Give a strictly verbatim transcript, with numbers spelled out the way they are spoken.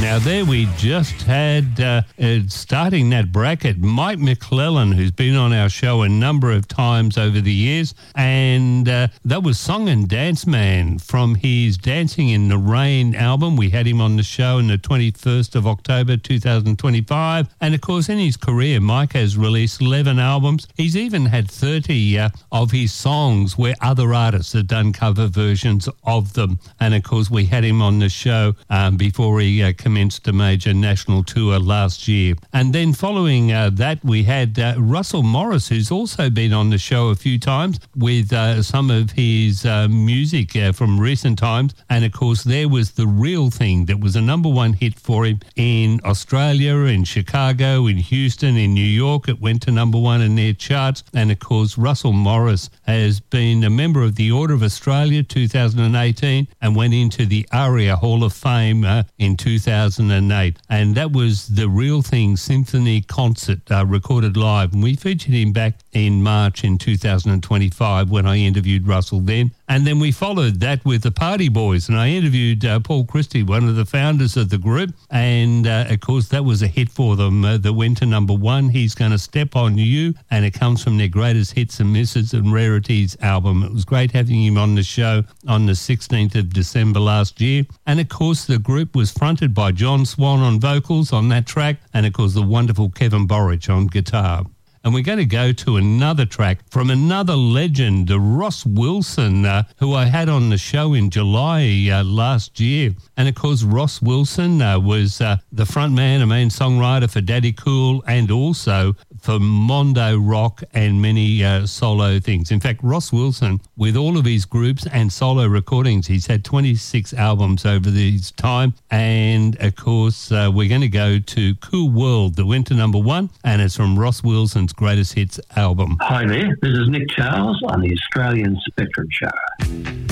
Now there we just had, uh, uh, starting that bracket, Mike McClellan, who's been on our show a number of times over the years, and uh, that was Song and Dance Man from his Dancing in the Rain album. We had him on the show on the twenty-first of October two thousand twenty-five, and of course in his career Mike has released eleven albums. He's even had thirty uh, of his songs where other artists have done cover versions of them, and of course we had him on the show um, before he uh, commenced a major national tour last year. And then following uh, that, we had uh, Russell Morris, who's also been on the show a few times with uh, some of his uh, music uh, from recent times. And of course, there was The Real Thing that was a number one hit for him in Australia, in Chicago, in Houston, in New York. It went to number one in their charts. And of course, Russell Morris has been a member of the Order of Australia two thousand eighteen and went into the ARIA Hall of Fame uh, in two thousand eight, and that was The Real Thing Symphony Concert uh, recorded live, and we featured him back in March in two thousand twenty-five when I interviewed Russell then. And then we followed that with the Party Boys, and I interviewed uh, Paul Christie, one of the founders of the group, and uh, of course that was a hit for them uh, that went to number one. He's Gonna Step on You, and it comes from their Greatest Hits and Misses and Rarities album. It was great having him on the show on the sixteenth of December last year. And of course the group was fronted by John Swan on vocals on that track, and of course the wonderful Kevin Borich on guitar. And we're going to go to another track from another legend, Ross Wilson, uh, who I had on the show in July uh, last year. And of course, Ross Wilson uh, was uh, the front man, a main songwriter for Daddy Cool, and also for Mondo Rock and many uh, solo things. In fact, Ross Wilson, with all of his groups and solo recordings, he's had twenty-six albums over this time. And of course, uh, we're going to go to Cool World that went to number one, and it's from Ross Wilson's Greatest Hits album. Hi there, this is Nick Charles on the Australian Spectrum Show.